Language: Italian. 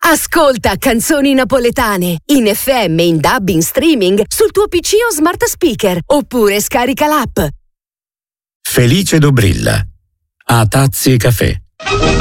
Ascolta canzoni napoletane in FM, in DAB, in streaming sul tuo PC o smart speaker oppure scarica l'app. Felice Dobrilla. A Tazzi Caffè.